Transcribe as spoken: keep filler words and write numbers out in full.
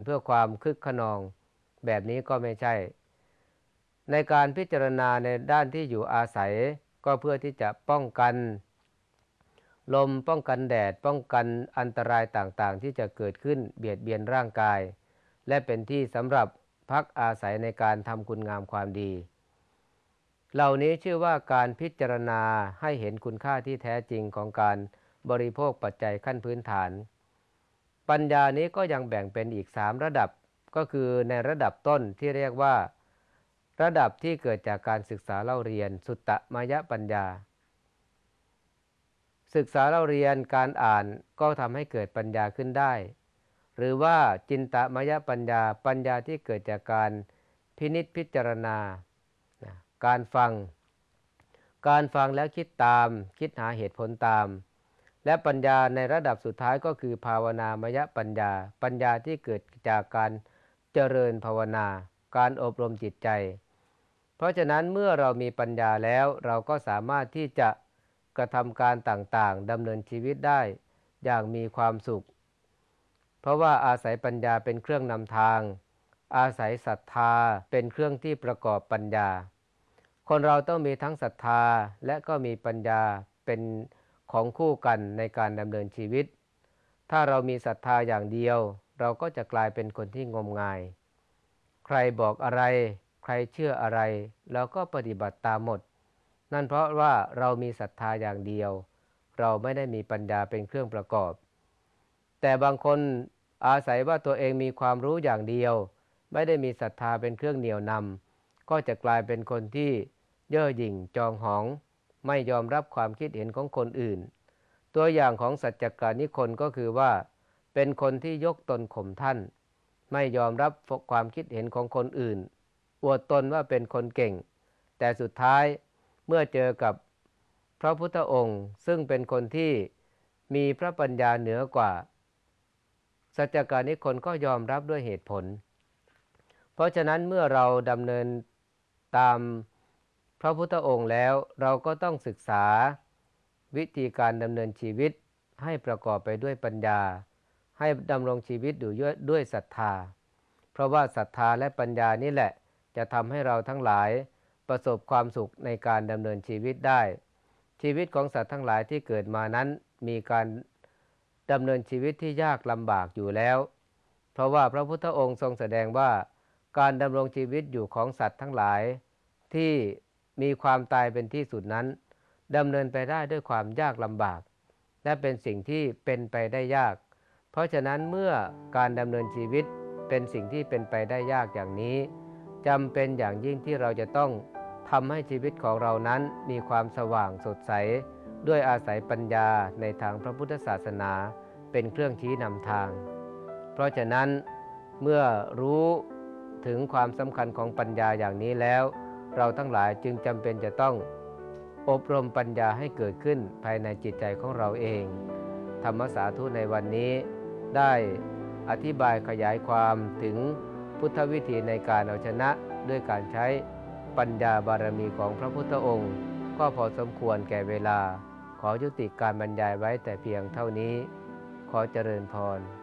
พื่อความคึกขนองแบบนี้ก็ไม่ใช่ในการพิจารณาในด้านที่อยู่อาศัยก็เพื่อที่จะป้องกันลมป้องกันแดดป้องกันอันตรายต่างๆที่จะเกิดขึ้นเบียดเบียนร่างกายและเป็นที่สำหรับพักอาศัยในการทำคุณงามความดีเหล่านี้ชื่อว่าการพิจารณาให้เห็นคุณค่าที่แท้จริงของการบริโภคปัจจัยขั้นพื้นฐานปัญญานี้ก็ยังแบ่งเป็นอีกสามระดับก็คือในระดับต้นที่เรียกว่าระดับที่เกิดจากการศึกษาเล่าเรียนสุตตมยปัญญาศึกษาเล่าเรียนการอ่านก็ทำให้เกิดปัญญาขึ้นได้หรือว่าจินตมยปัญญาปัญญาที่เกิดจากการพินิจพิจารณาการฟังการฟังแล้วคิดตามคิดหาเหตุผลตามและปัญญาในระดับสุดท้ายก็คือภาวนามยปัญญาปัญญาที่เกิดจากการเจริญภาวนาการอบรมจิตใจเพราะฉะนั้นเมื่อเรามีปัญญาแล้วเราก็สามารถที่จะกระทำการต่างๆดำเนินชีวิตได้อย่างมีความสุขเพราะว่าอาศัยปัญญาเป็นเครื่องนำทางอาศัยศรัทธาเป็นเครื่องที่ประกอบปัญญาคนเราต้องมีทั้งศรัทธาและก็มีปัญญาเป็นของคู่กันในการดำเนินชีวิตถ้าเรามีศรัทธาอย่างเดียวเราก็จะกลายเป็นคนที่งมงายใครบอกอะไรใครเชื่ออะไรเราก็ปฏิบัติตามหมดนั่นเพราะว่าเรามีศรัทธาอย่างเดียวเราไม่ได้มีปัญญาเป็นเครื่องประกอบแต่บางคนอาศัยว่าตัวเองมีความรู้อย่างเดียวไม่ได้มีศรัทธาเป็นเครื่องเหนี่ยวนำก็จะกลายเป็นคนที่เย่อหยิ่งจองหองไม่ยอมรับความคิดเห็นของคนอื่นตัวอย่างของสัจจกานิคนก็คือว่าเป็นคนที่ยกตนข่มท่านไม่ยอมรับความคิดเห็นของคนอื่นอวดตนว่าเป็นคนเก่งแต่สุดท้ายเมื่อเจอกับพระพุทธองค์ซึ่งเป็นคนที่มีพระปัญญาเหนือกว่าสัจจกานิคนก็ยอมรับด้วยเหตุผลเพราะฉะนั้นเมื่อเราดำเนินตามพระพุทธองค์แล้วเราก็ต้องศึกษาวิธีการดำเนินชีวิตให้ประกอบไปด้วยปัญญาให้ดำรงชีวิตอยู่ด้วยศรัทธาเพราะว่าศรัทธาและปัญญานี่แหละจะทำให้เราทั้งหลายประสบความสุขในการดำเนินชีวิตได้ชีวิตของสัตว์ทั้งหลายที่เกิดมานั้นมีการดำเนินชีวิตที่ยากลำบากอยู่แล้วเพราะว่าพระพุทธองค์ทรงแสดงว่าการดำรงชีวิตอยู่ของสัตว์ทั้งหลายที่มีความตายเป็นที่สุดนั้นดำเนินไปได้ด้วยความยากลำบากและเป็นสิ่งที่เป็นไปได้ยากเพราะฉะนั้นเมื่อการดำเนินชีวิตเป็นสิ่งที่เป็นไปได้ยากอย่างนี้จำเป็นอย่างยิ่งที่เราจะต้องทำให้ชีวิตของเรานั้นมีความสว่างสดใสด้วยอาศัยปัญญาในทางพระพุทธศาสนาเป็นเครื่องชี้นำทางเพราะฉะนั้นเมื่อรู้ถึงความสำคัญของปัญญาอย่างนี้แล้วเราทั้งหลายจึงจำเป็นจะต้องอบรมปัญญาให้เกิดขึ้นภายในจิตใจของเราเองธรรมสาธุในวันนี้ได้อธิบายขยายความถึงพุทธวิธีในการเอาชนะด้วยการใช้ปัญญาบารมีของพระพุทธองค์ก็พอสมควรแก่เวลาขอยุติการบรรยายไว้แต่เพียงเท่านี้ขอเจริญพร